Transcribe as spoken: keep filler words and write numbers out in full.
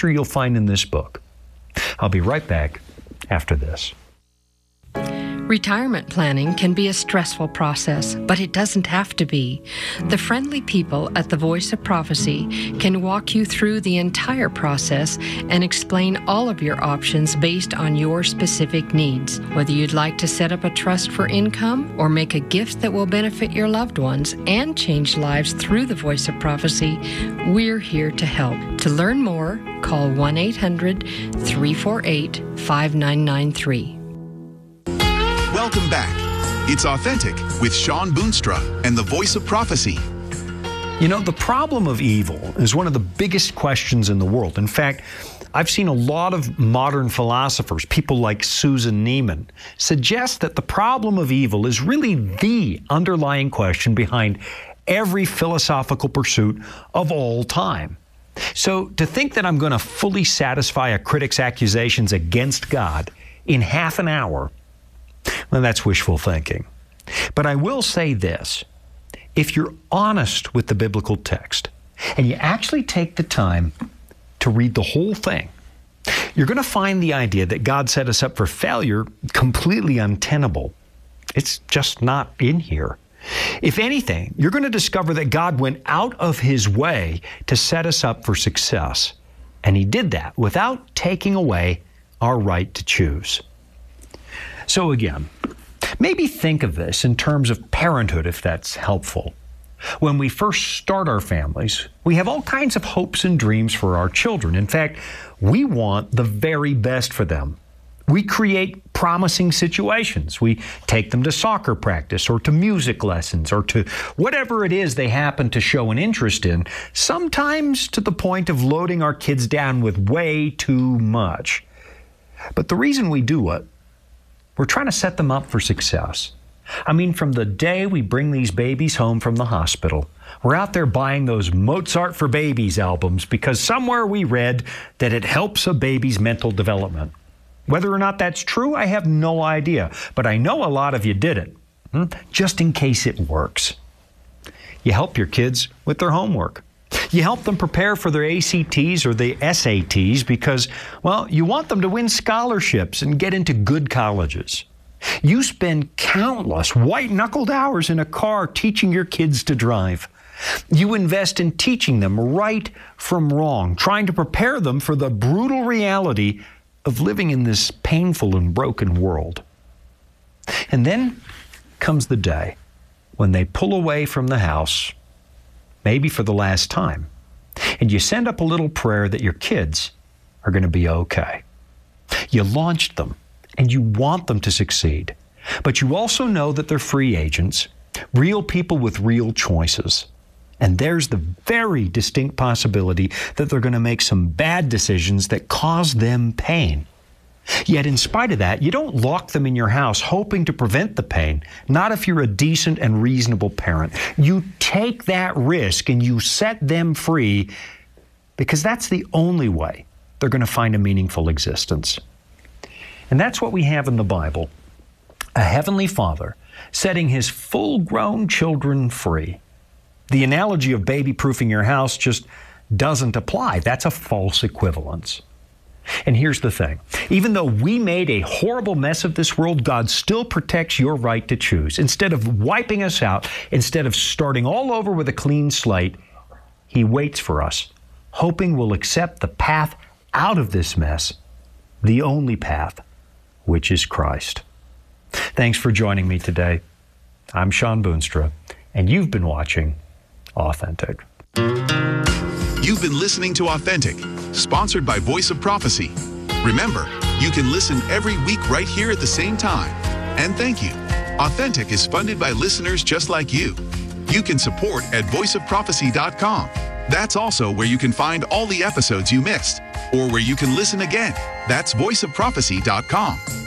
sure you'll find in this book. I'll be right back after this. Retirement planning can be a stressful process, but it doesn't have to be. The friendly people at the Voice of Prophecy can walk you through the entire process and explain all of your options based on your specific needs. Whether you'd like to set up a trust for income or make a gift that will benefit your loved ones and change lives through the Voice of Prophecy, we're here to help. To learn more, call one eight hundred, three four eight, five nine nine three. Welcome back. It's Authentic with Shawn Boonstra and the Voice of Prophecy. You know, the problem of evil is one of the biggest questions in the world. In fact, I've seen a lot of modern philosophers, people like Susan Neiman, suggest that the problem of evil is really the underlying question behind every philosophical pursuit of all time. So to think that I'm going to fully satisfy a critic's accusations against God in half an hour, well, that's wishful thinking. But I will say this. If you're honest with the biblical text and you actually take the time to read the whole thing, you're going to find the idea that God set us up for failure completely untenable. It's just not in here. If anything, you're going to discover that God went out of His way to set us up for success. And He did that without taking away our right to choose. So again, maybe think of this in terms of parenthood, if that's helpful. When we first start our families, we have all kinds of hopes and dreams for our children. In fact, we want the very best for them. We create promising situations. We take them to soccer practice or to music lessons or to whatever it is they happen to show an interest in, sometimes to the point of loading our kids down with way too much. But the reason we do it, we're trying to set them up for success. I mean, from the day we bring these babies home from the hospital, we're out there buying those Mozart for Babies albums because somewhere we read that it helps a baby's mental development. Whether or not that's true, I have no idea, but I know a lot of you did it, hmm? just in case it works. You help your kids with their homework. You help them prepare for their A C Ts or the S A Ts because, well, you want them to win scholarships and get into good colleges. You spend countless white-knuckled hours in a car teaching your kids to drive. You invest in teaching them right from wrong, trying to prepare them for the brutal reality of living in this painful and broken world. And then comes the day when they pull away from the house, maybe for the last time, and you send up a little prayer that your kids are going to be okay. You launched them, and you want them to succeed, but you also know that they're free agents, real people with real choices. And there's the very distinct possibility that they're going to make some bad decisions that cause them pain. Yet in spite of that, you don't lock them in your house hoping to prevent the pain, not if you're a decent and reasonable parent. You take that risk and you set them free because that's the only way they're going to find a meaningful existence. And that's what we have in the Bible, a heavenly Father setting His full-grown children free. The analogy of baby-proofing your house just doesn't apply. That's a false equivalence. And here's the thing. Even though we made a horrible mess of this world, God still protects your right to choose. Instead of wiping us out, instead of starting all over with a clean slate, He waits for us, hoping we'll accept the path out of this mess, the only path, which is Christ. Thanks for joining me today. I'm Shawn Boonstra, and you've been watching Authentic. You've been listening to Authentic, sponsored by Voice of Prophecy. Remember, you can listen every week right here at the same time. And thank you. Authentic is funded by listeners just like you. You can support at voice of prophecy dot com. That's also where you can find all the episodes you missed, or where you can listen again. That's voice of prophecy dot com.